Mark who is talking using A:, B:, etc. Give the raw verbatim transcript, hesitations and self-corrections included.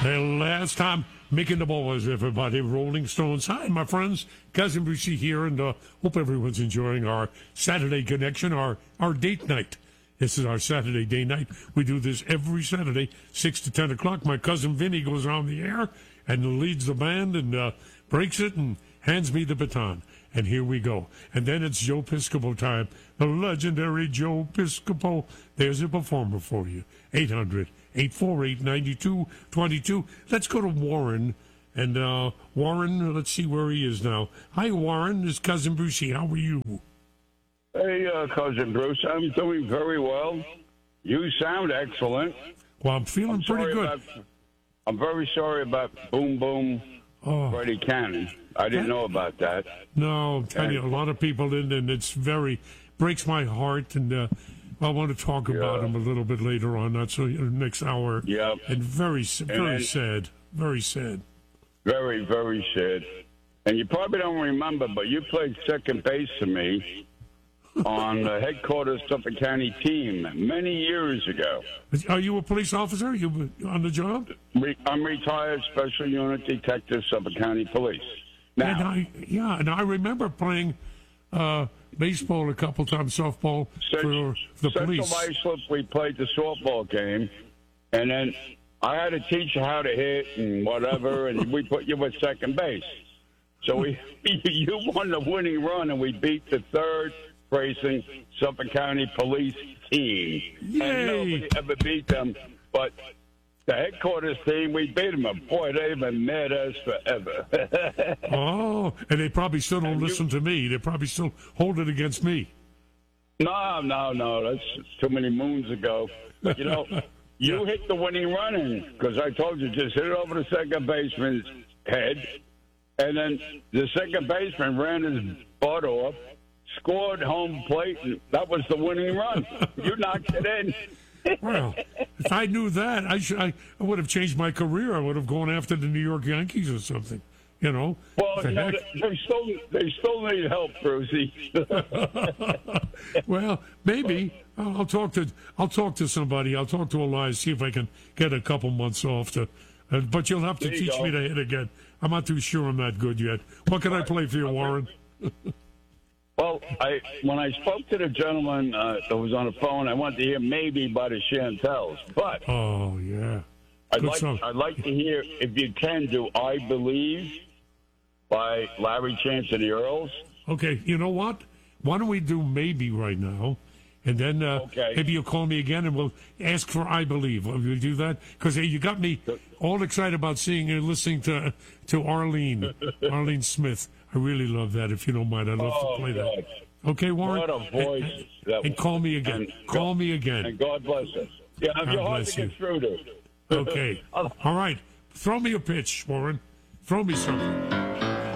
A: The last time making the ballers, everybody. Rolling Stones. Hi, my friends. Cousin Brucey here, and uh, hope everyone's enjoying our Saturday connection, our, our date night. This is our Saturday day night. We do this every Saturday, six to ten o'clock. My cousin Vinny goes on the air and leads the band and uh, breaks it and hands me the baton. And here we go. And then it's Joe Piscopo time. The legendary Joe Piscopo. There's a performer for you. eight hundred, eight four eight, nine two two two. Let's go to Warren. And uh, Warren, let's see where he is now. Hi, Warren. This is Cousin Brucey. How are you?
B: Hey, uh, Cousin Bruce. I'm doing very well. You sound excellent.
A: Well, I'm feeling
B: I'm
A: pretty good.
B: About, I'm very sorry about Boom Boom
A: oh.
B: Freddie Cannon. I didn't know about that.
A: No, I'm telling you, a lot of people didn't, and it's very, breaks my heart, and uh, I want to talk
B: yeah.
A: about him a little bit later on, not so next hour.
B: Yep.
A: And very, very
B: and then,
A: sad, very sad.
B: Very, very sad. And you probably don't remember, but you played second base to me on the headquarters Suffolk County team many years ago.
A: Are you a police officer? Are you on the job?
B: Re- I'm retired special unit detective, Suffolk County Police. Now,
A: and I, yeah, and I remember playing uh, baseball a couple times, softball for the police.
B: Central Islip, we played the softball game, and then I had to teach you how to hit and whatever, and we put you at second base. So we, you won the winning run, and we beat the third racing Suffolk County Police team.
A: Yay.
B: And nobody ever beat them, but the headquarters team, we beat them. And boy, they've been mad at us forever.
A: Oh, and they probably still don't
B: and
A: listen
B: you,
A: to me. They probably still hold it against me.
B: No, no, no. That's too many moons ago. You know, you yeah. hit the winning run because I told you just hit it over the second baseman's head, and then the second baseman ran his butt off, scored home plate, and that was the winning run. You knocked it in.
A: Well, if I knew that, I, should, I I would have changed my career. I would have gone after the New York Yankees or something. You know.
B: Well, no, they still they still need help, Brucey.
A: Well, maybe I'll, I'll talk to I'll talk to somebody. I'll talk to Elias, see if I can get a couple months off to. Uh, but you'll have to
B: there
A: teach me to hit again. I'm not too sure I'm that good yet. What can I play for you, Warren?
B: Well, I when I spoke to the gentleman uh, that was on the phone, I wanted to hear "Maybe" by the Chantels. But
A: oh yeah,
B: I'd
A: good
B: like
A: song.
B: I'd like to hear, if you can, do "I Believe" by Larry Chance and the Earls.
A: Okay, you know what? Why don't we do "Maybe" right now, and then uh,
B: okay.
A: maybe you'll call me again and we'll ask for "I Believe." Will you do that? Because hey, you got me all excited about seeing and listening to to Arlene Arlene Smith. I really love that. If you don't mind, I'd love
B: oh,
A: to play
B: God.
A: that. Okay, Warren.
B: What a voice!
A: And,
B: that
A: and call me again.
B: and
A: Call
B: God,
A: me again.
B: And God bless us. Yeah,
A: God
B: you're hard
A: bless
B: to
A: you.
B: get through to.
A: Okay. All right. Throw me a pitch, Warren. Throw me something.